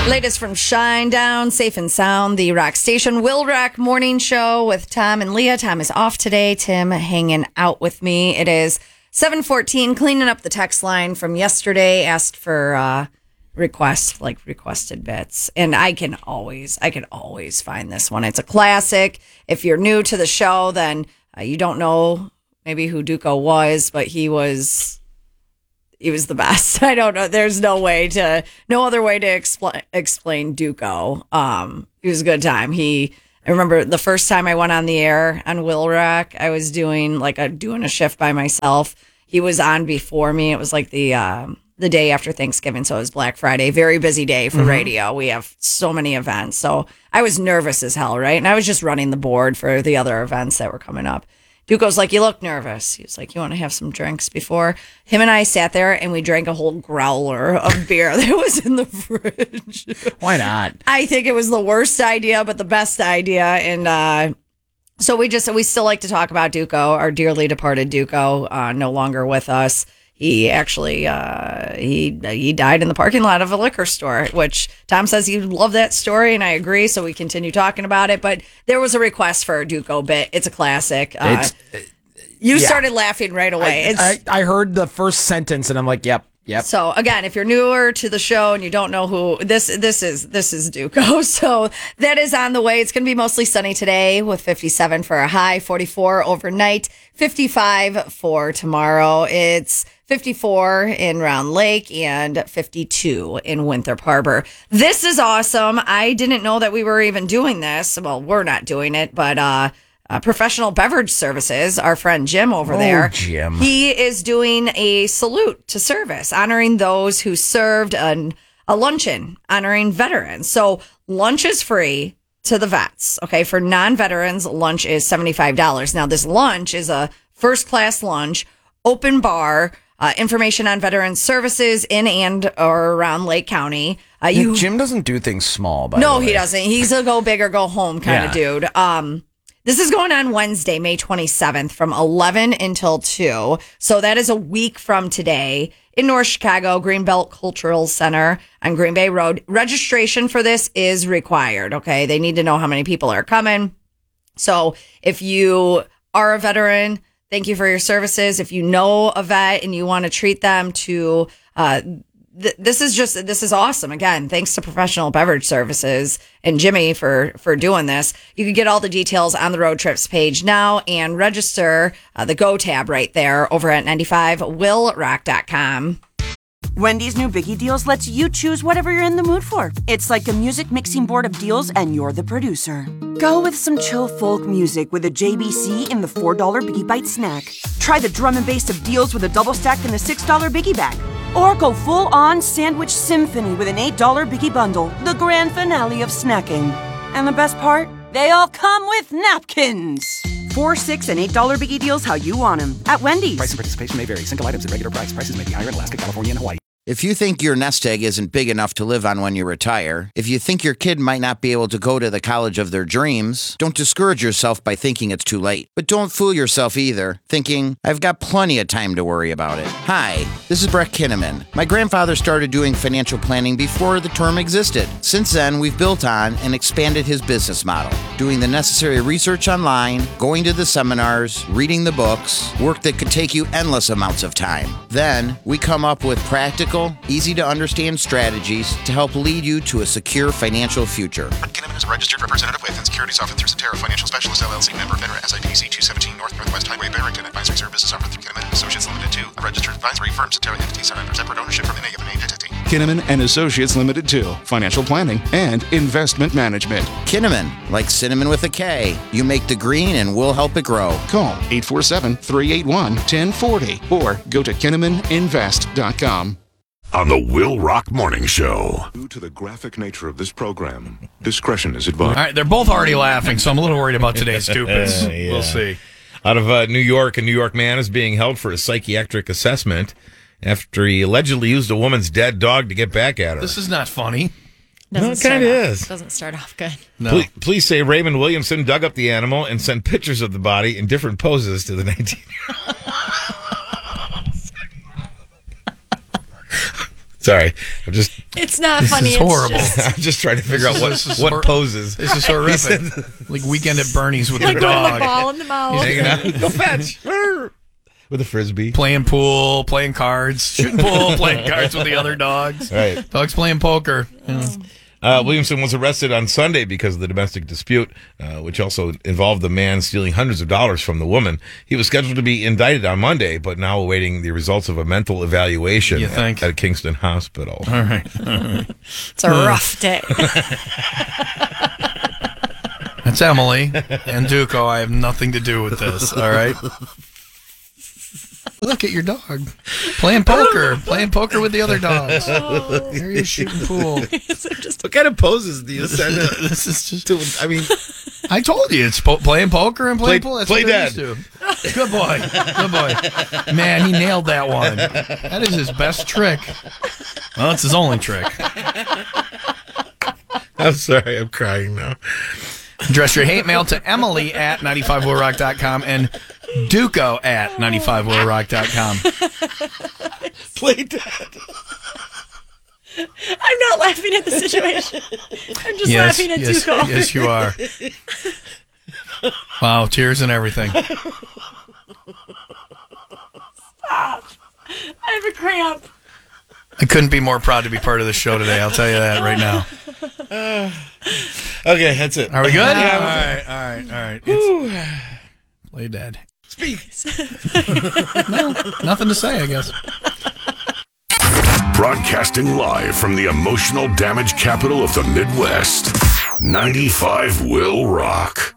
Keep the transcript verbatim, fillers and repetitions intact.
Latest from Shinedown, Safe and Sound, the rock station, Will Rock Morning Show with Tom and Leah. Tom is off today. Tim hanging out with me. It is seven fourteen, cleaning up the text line from yesterday. Asked for uh, requests, like requested bits. And I can always, I can always find this one. It's a classic. If you're new to the show, then uh, you don't know maybe who Duco was, but he was... He was the best. I don't know. There's no way to, no other way to explain explain Duco. Um, he was a good time. He, I remember the first time I went on the air on Will Rock, I was doing like a doing a shift by myself. He was on before me. It was like the um, the day after Thanksgiving, so it was Black Friday. Very busy day for mm-hmm. radio. We have so many events, so I was nervous as hell, right? And I was just running the board for the other events that were coming up. Duco's like, you look nervous. He was like, you want to have some drinks before? Him and I sat there and we drank a whole growler of beer that was in the fridge. Why not? I think it was the worst idea, but the best idea. And uh, so we just, we still like to talk about Duco, our dearly departed Duco, uh, no longer with us. He actually, uh, he he died in the parking lot of a liquor store, which Tom says he loved that story, and I agree, so we continue talking about it. But there was a request for a Duco bit. It's a classic. Uh, it's, you yeah. started laughing right away. I, it's, I, I heard the first sentence, and I'm like, yep, yep. So, again, if you're newer to the show and you don't know who, this this is this is Duco. So that is on the way. It's going to be mostly sunny today with fifty-seven for a high, forty-four overnight, fifty-five for tomorrow. It's fifty-four in Round Lake and fifty-two in Winthrop Harbor. This is awesome. I didn't know that we were even doing this. Well, we're not doing it, but uh, uh, Professional Beverage Services, our friend Jim over oh, there, Jim. he is doing a salute to service, honoring those who served an, a luncheon, honoring veterans. So lunch is free to the vets. Okay, for non-veterans, lunch is seventy-five dollars. Now, this lunch is a first-class lunch, open bar. Uh, information on veterans services in and or around Lake County. Uh, you, Jim doesn't do things small, by No, the way. he doesn't. He's a go big or go home kind yeah. of dude. Um, this is going on Wednesday, May twenty-seventh from eleven until two. So that is a week from today in North Chicago, Greenbelt Cultural Center on Green Bay Road. Registration for this is required, okay? They need to know how many people are coming. So if you are a veteran, thank you for your services. If you know a vet and you want to treat them to, uh, th- this is just, this is awesome. Again, thanks to Professional Beverage Services and Jimmy for, for doing this. You can get all the details on the road trips page now and register uh, the Go tab right there over at ninety-five will rock dot com. Wendy's new Biggie Deals lets you choose whatever you're in the mood for. It's like a music mixing board of deals, and you're the producer. Go with some chill folk music with a J B C in the four dollar Biggie Bite snack. Try the drum and bass of deals with a double stack in the six dollar Biggie Bag. Or go full-on sandwich symphony with an eight dollar Biggie Bundle, the grand finale of snacking. And the best part? They all come with napkins. Four, six, and eight dollar Biggie Deals how you want them at Wendy's. Price and participation may vary. Single items at regular price. Prices may be higher in Alaska, California, and Hawaii. If you think your nest egg isn't big enough to live on when you retire, if you think your kid might not be able to go to the college of their dreams, don't discourage yourself by thinking it's too late. But don't fool yourself either, thinking, I've got plenty of time to worry about it. Hi, this is Brett Kinnaman. My grandfather started doing financial planning before the term existed. Since then, we've built on and expanded his business model, doing the necessary research online, going to the seminars, reading the books, work that could take you endless amounts of time. Then, we come up with practical, easy-to-understand strategies to help lead you to a secure financial future. Kinnaman is a registered representative with and securities offered through Cetera Financial Specialist, L L C, member, FINRA, S I P C two seventeen North Northwest Highway, Barrington. Advisory services offered through Kinnaman and Associates Limited two, a registered advisory firm. Cetera entities are under separate ownership from any of an entity. Kinnaman and Associates Limited two, financial planning and investment management. Kinnaman, like cinnamon with a K. You make the green and we'll help it grow. Call eight four seven, three eight one, one zero four zero or go to kinnaman invest dot com. On the Will Rock Morning Show. Due to the graphic nature of this program, discretion is advised. All right, they're both already laughing, so I'm a little worried about today's stupids. uh, yeah. We'll see. Out of uh, New York, a New York man is being held for a psychiatric assessment after he allegedly used a woman's dead dog to get back at her. This is not funny. No, it kind of is. Doesn't start off good. No. Police, police say Raymond Williamson dug up the animal and sent pictures of the body in different poses to the nineteen-year-old. Sorry, I'm just. It's not This funny. is it's horrible. just- I'm just trying to figure out what This is what hor- poses. This is horrific. Like Weekend at Bernie's with like the with the dog. ball in the mouth. Hanging out. Go fetch. With a frisbee. Playing pool, playing cards, shooting pool, playing cards with the other dogs. Right. Dogs playing poker. Yeah. Uh, Williamson was arrested on Sunday because of the domestic dispute, uh, which also involved the man stealing hundreds of dollars from the woman. He was scheduled to be indicted on Monday, but now awaiting the results of a mental evaluation You at, think? at a Kingston hospital. All right. All right. It's a rough day. It's Emily and Duco. I have nothing to do with this. All right. Look at your dog playing poker, playing poker with the other dogs. Oh. There you're shooting pool. What kind of poses do you send? This is just. To, I mean, I told you it's po- playing poker and playing Play- pool. That's play what they're dead. used to. Good boy, good boy. Man, he nailed that one. That is his best trick. Well, it's his only trick. I'm sorry, I'm crying now. Address your hate mail to Emily at ninety-five will rock dot com and Duco at ninety-five will rock dot com. Play dead. I'm not laughing at the situation. I'm just Yes, laughing at yes, Duco. yes, you are. Wow, tears and everything. Stop. I have a cramp. I couldn't be more proud to be part of this show today. I'll tell you that right now. Okay, that's it. Are we good? Yeah. All right, all right, all right. It's, play dead. Speak. No, nothing to say, I guess. Broadcasting live from the emotional damage capital of the Midwest. ninety-five Will Rock.